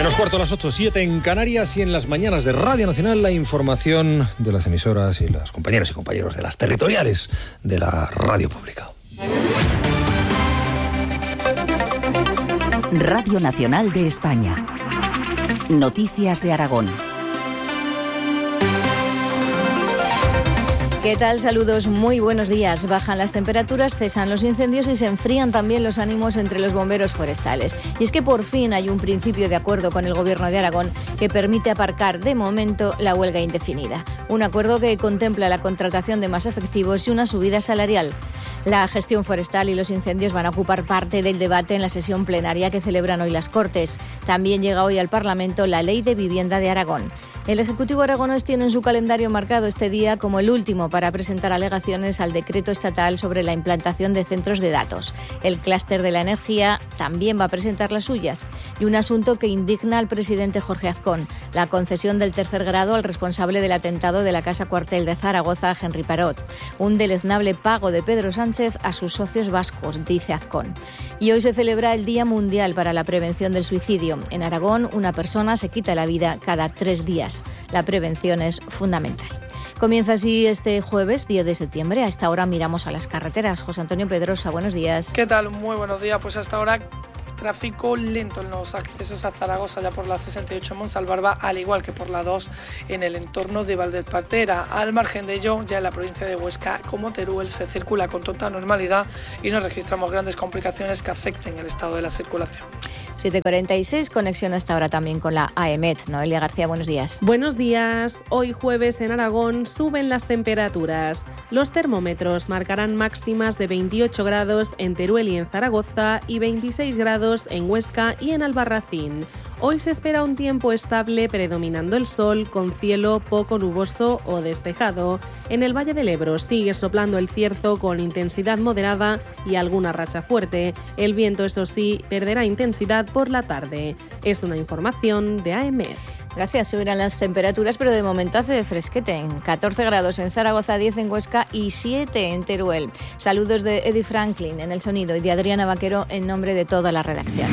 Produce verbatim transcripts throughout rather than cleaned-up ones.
Menos cuarto a las ocho, siete en Canarias y en las mañanas de Radio Nacional la información de las emisoras y las compañeras y compañeros de las territoriales de la radio pública. Radio Nacional de España. Noticias de Aragón. ¿Qué tal? Saludos, muy buenos días. Bajan las temperaturas, cesan los incendios y se enfrían también los ánimos entre los bomberos forestales. Y es que por fin hay un principio de acuerdo con el Gobierno de Aragón que permite aparcar de momento la huelga indefinida. Un acuerdo que contempla la contratación de más efectivos y una subida salarial. La gestión forestal y los incendios van a ocupar parte del debate en la sesión plenaria que celebran hoy las Cortes. También llega hoy al Parlamento la Ley de Vivienda de Aragón. El Ejecutivo aragonés tiene en su calendario marcado este día como el último para presentar alegaciones al decreto estatal sobre la implantación de centros de datos. El clúster de la energía también va a presentar las suyas. Y un asunto que indigna al presidente Jorge Azcón, la concesión del tercer grado al responsable del atentado de la Casa Cuartel de Zaragoza, Henry Parot. Un deleznable pago de Pedro Sánchez a sus socios vascos, dice Azcón. Y hoy se celebra el Día Mundial para la Prevención del Suicidio. En Aragón, una persona se quita la vida cada tres días. La prevención es fundamental. Comienza así este jueves, diez de septiembre. A esta hora miramos a las carreteras. José Antonio Pedrosa, buenos días. ¿Qué tal? Muy buenos días. Pues hasta ahora tráfico lento en los accesos a Zaragoza, ya por la sesenta y ocho en Monsalvarba, al igual que por la dos en el entorno de Valdepartera. Al margen de ello, ya en la provincia de Huesca, como Teruel, se circula con total normalidad y no registramos grandes complicaciones que afecten el estado de la circulación. siete cuarenta y seis, conexión hasta ahora también con la A E M E T. Noelia García, buenos días. Buenos días. Hoy jueves en Aragón suben las temperaturas. Los termómetros marcarán máximas de veintiocho grados en Teruel y en Zaragoza y veintiséis grados en Huesca y en Albarracín. Hoy se espera un tiempo estable predominando el sol con cielo poco nuboso o despejado. En el Valle del Ebro sigue soplando el cierzo con intensidad moderada y alguna racha fuerte. El viento, eso sí, perderá intensidad por la tarde. Es una información de A E M E. Gracias, subirán las temperaturas, pero de momento hace fresquete. En catorce grados en Zaragoza, diez en Huesca y siete en Teruel. Saludos de Eddie Franklin en el sonido y de Adriana Vaquero en nombre de toda la redacción.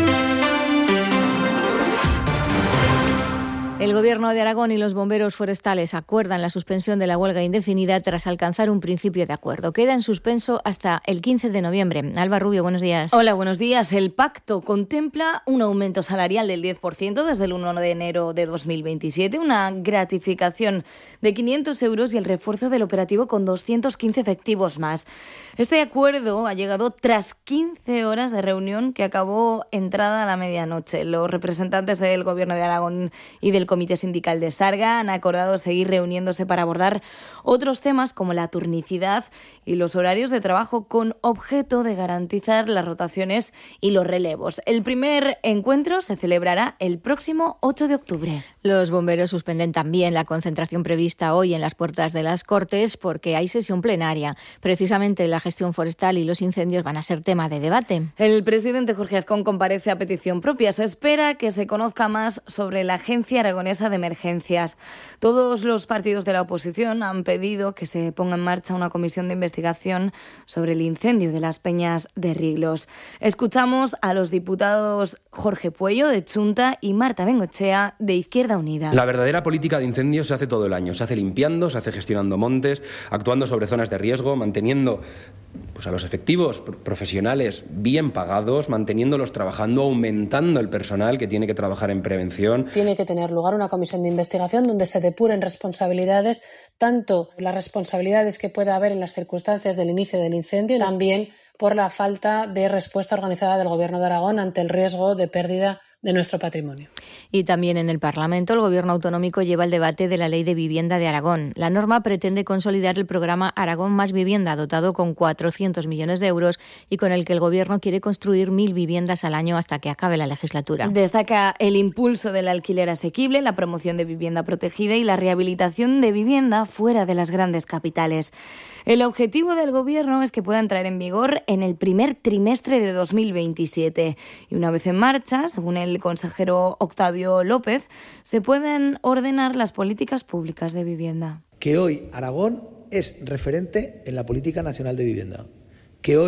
El Gobierno de Aragón y los bomberos forestales acuerdan la suspensión de la huelga indefinida tras alcanzar un principio de acuerdo. Queda en suspenso hasta el quince de noviembre. Alba Rubio, buenos días. Hola, buenos días. El pacto contempla un aumento salarial del diez por ciento desde el uno de enero de dos mil veintisiete, una gratificación de quinientos euros y el refuerzo del operativo con doscientos quince efectivos más. Este acuerdo ha llegado tras quince horas de reunión que acabó entrada a la medianoche. Los representantes del Gobierno de Aragón y del Comité Sindical de Sarga han acordado seguir reuniéndose para abordar otros temas como la turnicidad y los horarios de trabajo con objeto de garantizar las rotaciones y los relevos. El primer encuentro se celebrará el próximo ocho de octubre. Los bomberos suspenden también la concentración prevista hoy en las puertas de las Cortes porque hay sesión plenaria. Precisamente la gestión forestal y los incendios van a ser tema de debate. El presidente Jorge Azcón comparece a petición propia. Se espera que se conozca más sobre la Agencia Aragonesa de Emergencias. Todos los partidos de la oposición han pedido que se ponga en marcha una comisión de investigación sobre el incendio de las Peñas de Riglos. Escuchamos a los diputados Jorge Puello, de Chunta, y Marta Bengochea, de Izquierda Unida. La verdadera política de incendios se hace todo el año. Se hace limpiando, se hace gestionando montes, actuando sobre zonas de riesgo, manteniendo pues, a los efectivos profesionales bien pagados, manteniéndolos trabajando, aumentando el personal que tiene que trabajar en prevención. Tiene que tener lugar una comisión de investigación donde se depuren responsabilidades, tanto las responsabilidades que pueda haber en las circunstancias del inicio del incendio, también por la falta de respuesta organizada del Gobierno de Aragón ante el riesgo de pérdida de nuestro patrimonio. Y también en el Parlamento, el Gobierno autonómico lleva el debate de la Ley de Vivienda de Aragón. La norma pretende consolidar el programa Aragón Más Vivienda, dotado con cuatrocientos millones de euros y con el que el Gobierno quiere construir mil viviendas al año hasta que acabe la legislatura. Destaca el impulso del alquiler asequible, la promoción de vivienda protegida y la rehabilitación de vivienda fuera de las grandes capitales. El objetivo del Gobierno es que pueda entrar en vigor en el primer trimestre de dos mil veintisiete. Y una vez en marcha, según el consejero Octavio López, se pueden ordenar las políticas públicas de vivienda. Que hoy Aragón es referente en la política nacional de vivienda. Que hoy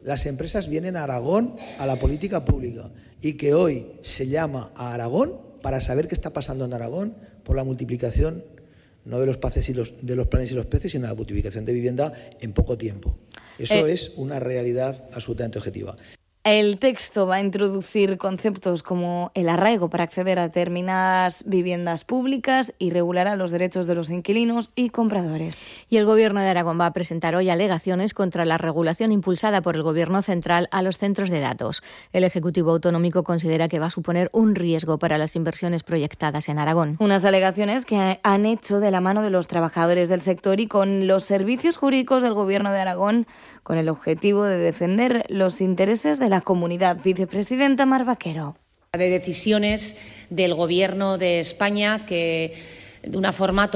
las empresas vienen a Aragón a la política pública y que hoy se llama a Aragón para saber qué está pasando en Aragón por la multiplicación no de los peces y los, de los planes y los peces, sino la multiplicación de vivienda en poco tiempo. Eso eh. es una realidad absolutamente objetiva. El texto va a introducir conceptos como el arraigo para acceder a determinadas viviendas públicas y regulará los derechos de los inquilinos y compradores. Y el Gobierno de Aragón va a presentar hoy alegaciones contra la regulación impulsada por el Gobierno central a los centros de datos. El Ejecutivo Autonómico considera que va a suponer un riesgo para las inversiones proyectadas en Aragón. Unas alegaciones que han hecho de la mano de los trabajadores del sector y con los servicios jurídicos del Gobierno de Aragón, con el objetivo de defender los intereses de la comunidad. Vicepresidenta Mar Vaquero. De decisiones del Gobierno de España que, de una forma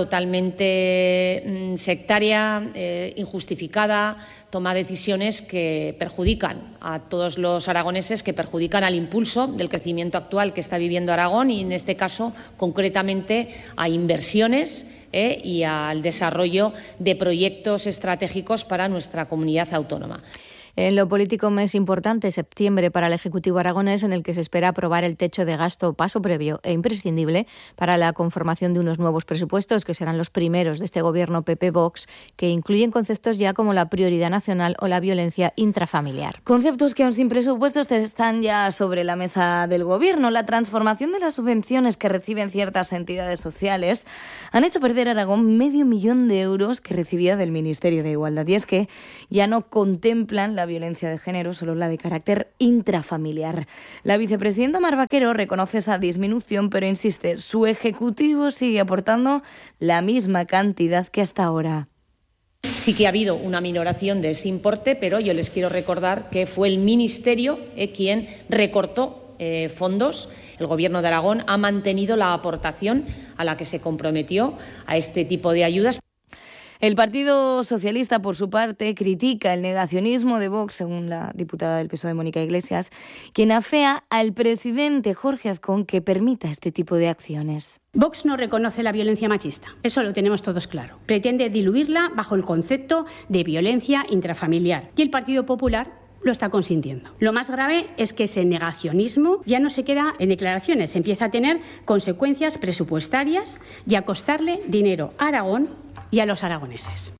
totalmente sectaria, eh, injustificada, toma decisiones que perjudican a todos los aragoneses, que perjudican al impulso del crecimiento actual que está viviendo Aragón y, en este caso, concretamente, a inversiones eh, y al desarrollo de proyectos estratégicos para nuestra comunidad autónoma. En lo político, mes importante, septiembre para el Ejecutivo aragonés, en el que se espera aprobar el techo de gasto, paso previo e imprescindible para la conformación de unos nuevos presupuestos, que serán los primeros de este Gobierno P P-Vox, que incluyen conceptos ya como la prioridad nacional o la violencia intrafamiliar. Conceptos que aún sin presupuestos están ya sobre la mesa del Gobierno. La transformación de las subvenciones que reciben ciertas entidades sociales han hecho perder a Aragón medio millón de euros que recibía del Ministerio de Igualdad. Y es que ya no contemplan la violencia de género, solo la de carácter intrafamiliar. La vicepresidenta Mar Vaquero reconoce esa disminución, pero insiste, su ejecutivo sigue aportando la misma cantidad que hasta ahora. Sí que ha habido una minoración de ese importe, pero yo les quiero recordar que fue el Ministerio eh, quien recortó eh, fondos. El Gobierno de Aragón ha mantenido la aportación a la que se comprometió a este tipo de ayudas. El Partido Socialista, por su parte, critica el negacionismo de Vox, según la diputada del P S O E, Mónica Iglesias, quien afea al presidente Jorge Azcón que permita este tipo de acciones. Vox no reconoce la violencia machista, eso lo tenemos todos claro. Pretende diluirla bajo el concepto de violencia intrafamiliar. Y el Partido Popular lo está consintiendo. Lo más grave es que ese negacionismo ya no se queda en declaraciones, se empieza a tener consecuencias presupuestarias y a costarle dinero a Aragón y a los aragoneses.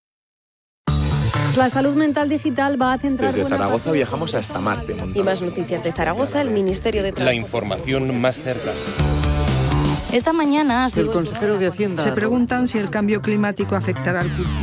La salud mental digital va a centrar... Desde Zaragoza viajamos hasta Marte. Y más noticias de Zaragoza, el Ministerio de Transporte. La información más cercana. Esta mañana... El consejero de Hacienda... Se preguntan si el cambio climático afectará al cultivo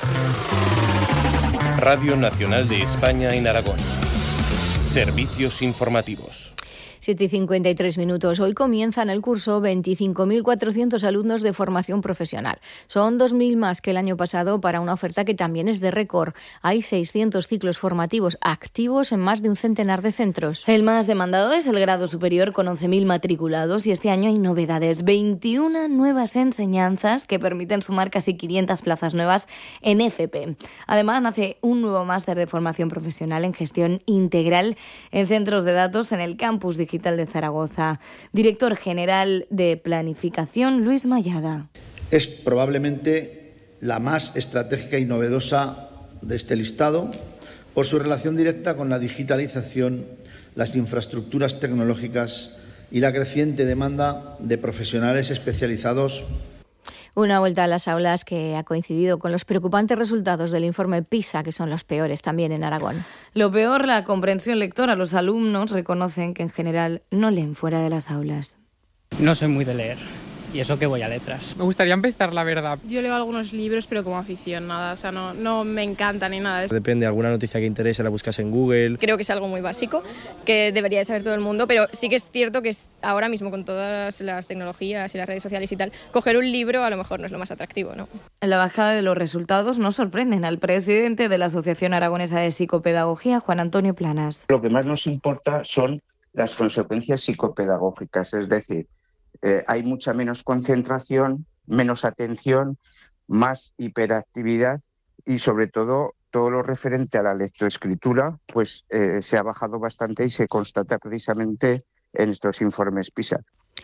de... Radio Nacional de España en Aragón. Servicios informativos. siete y cincuenta y tres minutos. Hoy comienzan el curso veinticinco mil cuatrocientos alumnos de formación profesional. Son dos mil más que el año pasado para una oferta que también es de récord. Hay seiscientos ciclos formativos activos en más de un centenar de centros. El más demandado es el grado superior con once mil matriculados y este año hay novedades. veintiuna nuevas enseñanzas que permiten sumar casi quinientas plazas nuevas en F P. Además, nace un nuevo máster de formación profesional en gestión integral en centros de datos en el campus digital de Zaragoza. Director general de Planificación, Luis Mayada. Es probablemente la más estratégica y novedosa de este listado por su relación directa con la digitalización, las infraestructuras tecnológicas y la creciente demanda de profesionales especializados. Una vuelta a las aulas que ha coincidido con los preocupantes resultados del informe PISA, que son los peores también en Aragón. Lo peor, la comprensión lectora. Los alumnos reconocen que en general no leen fuera de las aulas. No soy muy de leer. Y eso que voy a letras. Me gustaría empezar, la verdad. Yo leo algunos libros, pero como afición, nada. O sea, no, no me encanta ni nada de eso. Depende, alguna noticia que interese la buscas en Google. Creo que es algo muy básico, que debería de saber todo el mundo, pero sí que es cierto que es ahora mismo con todas las tecnologías y las redes sociales y tal, coger un libro a lo mejor no es lo más atractivo, ¿no? La bajada de los resultados no sorprenden al presidente de la Asociación Aragonesa de Psicopedagogía, Juan Antonio Planas. Lo que más nos importa son las consecuencias psicopedagógicas, es decir, Eh, hay mucha menos concentración, menos atención, más hiperactividad y sobre todo todo lo referente a la lectoescritura pues eh, se ha bajado bastante y se constata precisamente en estos informes PISA.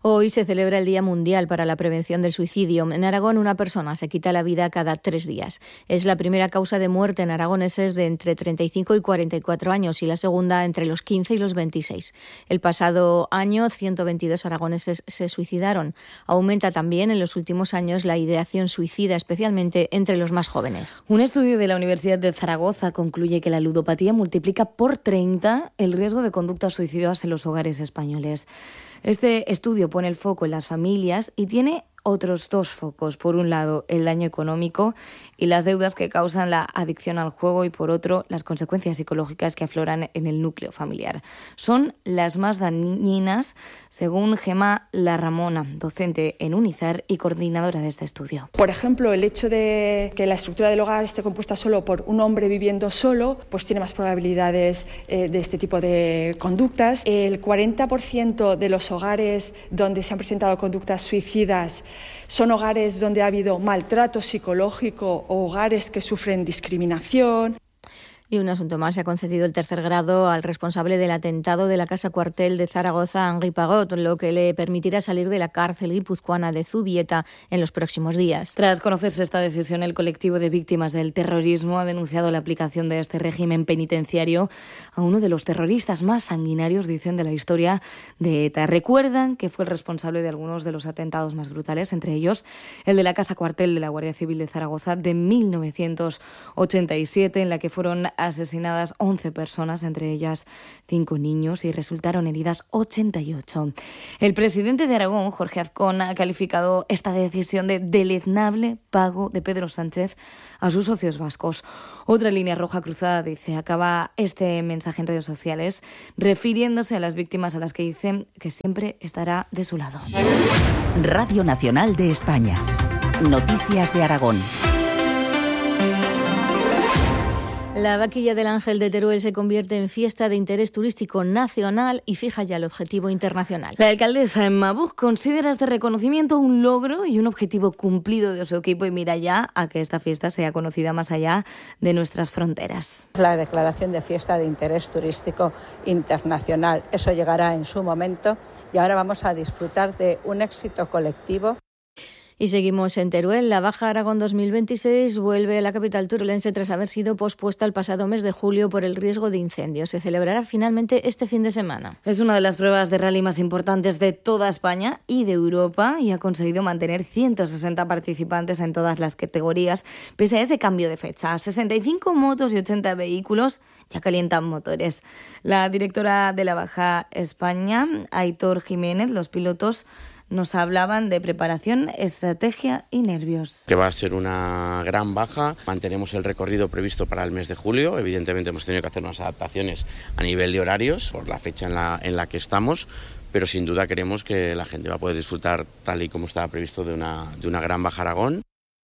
Hoy se celebra el Día Mundial para la Prevención del Suicidio. En Aragón, una persona se quita la vida cada tres días. Es la primera causa de muerte en aragoneses de entre treinta y cinco y cuarenta y cuatro años y la segunda entre los quince y los veintiséis. El pasado año, ciento veintidós aragoneses se suicidaron. Aumenta también en los últimos años la ideación suicida, especialmente entre los más jóvenes. Un estudio de la Universidad de Zaragoza concluye que la ludopatía multiplica por treinta el riesgo de conductas suicidas en los hogares españoles. Este estudio pone el foco en las familias y tiene otros dos focos. Por un lado, el daño económico y las deudas que causan la adicción al juego y, por otro, las consecuencias psicológicas que afloran en el núcleo familiar. Son las más dañinas, según Gemma Larramona, docente en UNIZAR y coordinadora de este estudio. Por ejemplo, el hecho de que la estructura del hogar esté compuesta solo por un hombre viviendo solo, pues tiene más probabilidades eh, de este tipo de conductas. El cuarenta por ciento de los hogares donde se han presentado conductas suicidas son hogares donde ha habido maltrato psicológico o hogares que sufren discriminación. Y un asunto más, se ha concedido el tercer grado al responsable del atentado de la Casa Cuartel de Zaragoza, Henri Pagot, lo que le permitirá salir de la cárcel guipuzcoana de Zubieta en los próximos días. Tras conocerse esta decisión, el colectivo de víctimas del terrorismo ha denunciado la aplicación de este régimen penitenciario a uno de los terroristas más sanguinarios, dicen, de la historia de ETA. Recuerdan que fue el responsable de algunos de los atentados más brutales, entre ellos el de la Casa Cuartel de la Guardia Civil de Zaragoza de mil novecientos ochenta y siete, en la que fueron asesinadas once personas, entre ellas cinco niños, y resultaron heridas ochenta y ocho. El presidente de Aragón, Jorge Azcón, ha calificado esta decisión de deleznable pago de Pedro Sánchez a sus socios vascos. Otra línea roja cruzada, dice, acaba este mensaje en redes sociales refiriéndose a las víctimas a las que dicen que siempre estará de su lado. Radio Nacional de España. Noticias de Aragón. La vaquilla del Ángel de Teruel se convierte en fiesta de interés turístico nacional y fija ya el objetivo internacional. La alcaldesa Emma Buch considera este reconocimiento un logro y un objetivo cumplido de su equipo y mira ya a que esta fiesta sea conocida más allá de nuestras fronteras. La declaración de fiesta de interés turístico internacional, eso llegará en su momento y ahora vamos a disfrutar de un éxito colectivo. Y seguimos en Teruel. La Baja Aragón dos mil veintiséis vuelve a la capital turulense tras haber sido pospuesta el pasado mes de julio por el riesgo de incendios. Se celebrará finalmente este fin de semana. Es una de las pruebas de rally más importantes de toda España y de Europa y ha conseguido mantener ciento sesenta participantes en todas las categorías, pese a ese cambio de fecha. sesenta y cinco motos y ochenta vehículos ya calientan motores. La directora de la Baja España, Aitor Jiménez, los pilotos nos hablaban de preparación, estrategia y nervios. Que va a ser una gran baja. Mantenemos el recorrido previsto para el mes de julio. Evidentemente hemos tenido que hacer unas adaptaciones a nivel de horarios por la fecha en la, en la que estamos, pero sin duda queremos que la gente va a poder disfrutar tal y como estaba previsto de una, de una gran Baja Aragón.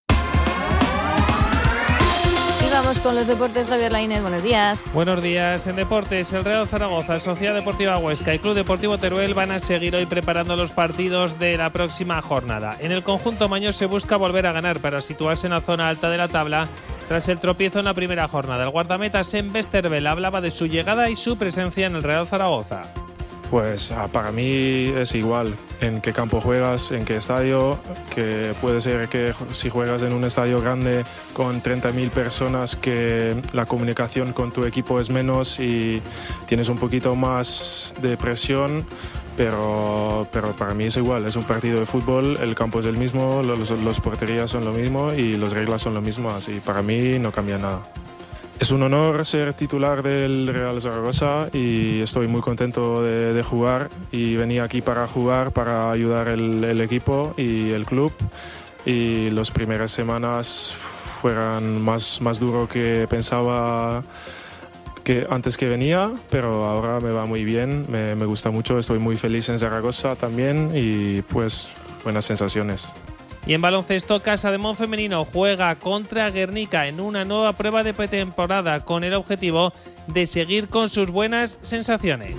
Vamos con los deportes. Javier Lainez, buenos días. Buenos días. En deportes, el Real Zaragoza, Sociedad Deportiva Huesca y Club Deportivo Teruel van a seguir hoy preparando los partidos de la próxima jornada. En el conjunto maño se busca volver a ganar para situarse en la zona alta de la tabla tras el tropiezo en la primera jornada. El guardameta Sem Westerveld hablaba de su llegada y su presencia en el Real Zaragoza. Pues para mí es igual en qué campo juegas, en qué estadio, que puede ser que si juegas en un estadio grande con treinta mil personas que la comunicación con tu equipo es menos y tienes un poquito más de presión, pero, pero para mí es igual, es un partido de fútbol, el campo es el mismo, los, los porterías son lo mismo y las reglas son lo mismo, así para mí no cambia nada. Es un honor ser titular del Real Zaragoza y estoy muy contento de, de jugar y venía aquí para jugar, para ayudar el, el equipo y el club. Y las primeras semanas fueron más, más duro que pensaba que antes que venía, pero ahora me va muy bien, me, me gusta mucho, estoy muy feliz en Zaragoza también y pues buenas sensaciones. Y en baloncesto, Casa de Mon femenino juega contra Guernica en una nueva prueba de pretemporada con el objetivo de seguir con sus buenas sensaciones.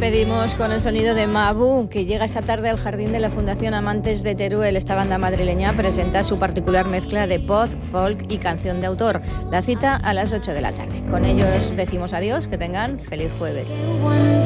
despedimos con el sonido de Mabú, que llega esta tarde al jardín de la Fundación Amantes de Teruel. Esta banda madrileña presenta su particular mezcla de pop, folk y canción de autor. La cita a las ocho de la tarde. Con ellos decimos adiós, que tengan feliz jueves.